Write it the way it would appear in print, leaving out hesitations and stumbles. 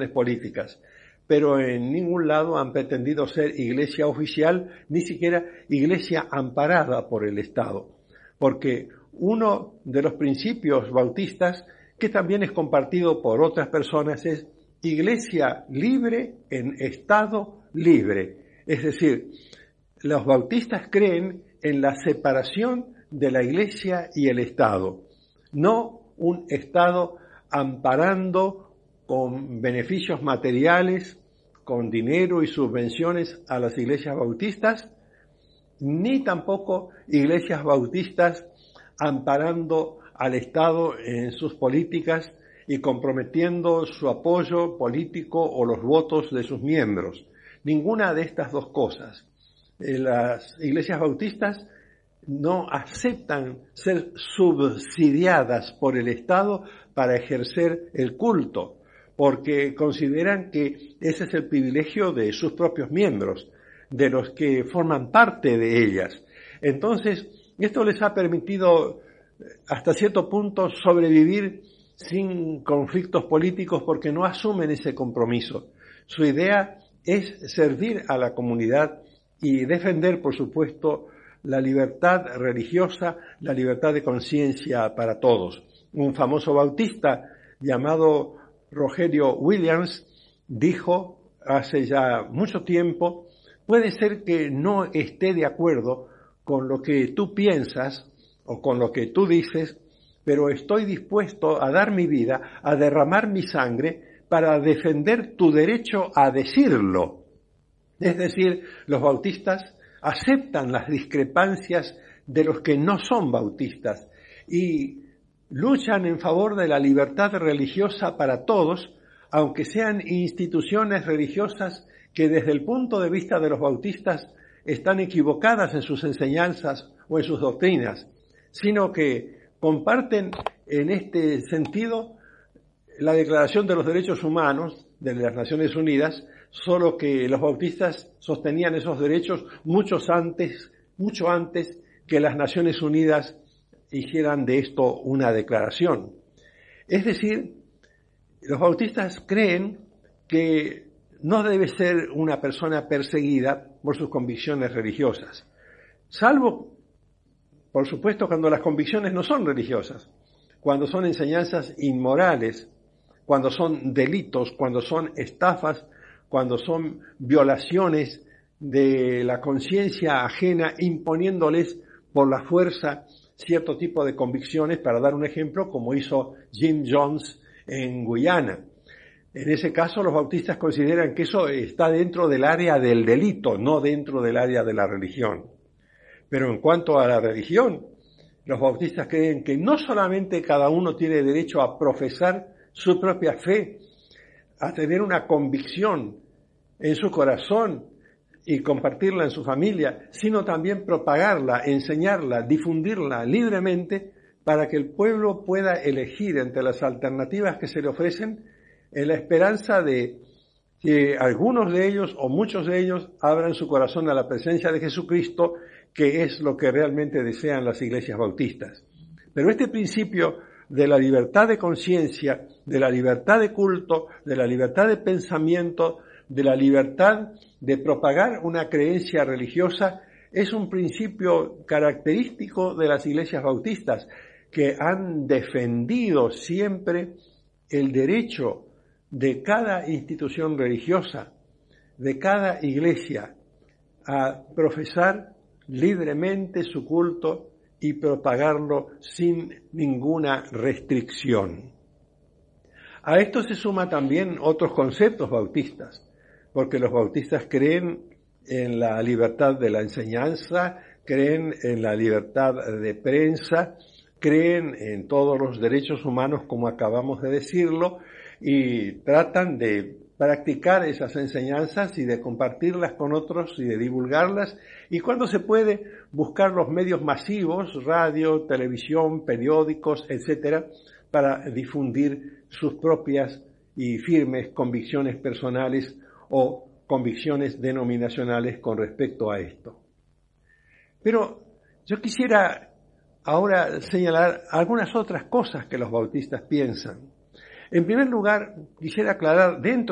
organizaciones políticas, pero en ningún lado han pretendido ser iglesia oficial, ni siquiera iglesia amparada por el Estado, porque uno de los principios bautistas, que también es compartido por otras personas, es iglesia libre en Estado libre. Es decir, los bautistas creen en la separación de la iglesia y el Estado, no un Estado amparando con beneficios materiales, con dinero y subvenciones a las iglesias bautistas, ni tampoco iglesias bautistas amparando al Estado en sus políticas y comprometiendo su apoyo político o los votos de sus miembros. Ninguna de estas dos cosas. Las iglesias bautistas no aceptan ser subsidiadas por el Estado para ejercer el culto, porque consideran que ese es el privilegio de sus propios miembros, de los que forman parte de ellas. Entonces, esto les ha permitido hasta cierto punto sobrevivir sin conflictos políticos porque no asumen ese compromiso. Su idea es servir a la comunidad y defender, por supuesto, la libertad religiosa, la libertad de conciencia para todos. Un famoso bautista llamado Rogelio Williams dijo hace ya mucho tiempo: puede ser que no esté de acuerdo con lo que tú piensas o con lo que tú dices, pero estoy dispuesto a dar mi vida, a derramar mi sangre para defender tu derecho a decirlo. Es decir, los bautistas aceptan las discrepancias de los que no son bautistas y luchan en favor de la libertad religiosa para todos, aunque sean instituciones religiosas que desde el punto de vista de los bautistas están equivocadas en sus enseñanzas o en sus doctrinas, sino que comparten en este sentido la Declaración de los Derechos Humanos de las Naciones Unidas, solo que los bautistas sostenían esos derechos mucho antes que las Naciones Unidas hicieran de esto una declaración. Es decir, los bautistas creen que no debe ser una persona perseguida por sus convicciones religiosas, salvo, por supuesto, cuando las convicciones no son religiosas, cuando son enseñanzas inmorales, cuando son delitos, cuando son estafas, cuando son violaciones de la conciencia ajena, imponiéndoles por la fuerza cierto tipo de convicciones, para dar un ejemplo, como hizo Jim Jones en Guyana. En ese caso, los bautistas consideran que eso está dentro del área del delito, no dentro del área de la religión. Pero en cuanto a la religión, los bautistas creen que no solamente cada uno tiene derecho a profesar su propia fe, a tener una convicción en su corazón y compartirla en su familia, sino también propagarla, enseñarla, difundirla libremente para que el pueblo pueda elegir entre las alternativas que se le ofrecen, en la esperanza de que algunos de ellos o muchos de ellos abran su corazón a la presencia de Jesucristo, que es lo que realmente desean las iglesias bautistas. Pero este principio de la libertad de conciencia, de la libertad de culto, de la libertad de pensamiento, de la libertad de propagar una creencia religiosa, es un principio característico de las iglesias bautistas, que han defendido siempre el derecho de cada institución religiosa, de cada iglesia, a profesar libremente su culto y propagarlo sin ninguna restricción. A esto se suma también otros conceptos bautistas, porque los bautistas creen en la libertad de la enseñanza, creen en la libertad de prensa, creen en todos los derechos humanos, como acabamos de decirlo, y tratan de practicar esas enseñanzas y de compartirlas con otros y de divulgarlas, y cuando se puede, buscar los medios masivos, radio, televisión, periódicos, etcétera, para difundir sus propias y firmes convicciones personales o convicciones denominacionales con respecto a esto. Pero yo quisiera ahora señalar algunas otras cosas que los bautistas piensan. En primer lugar, quisiera aclarar dentro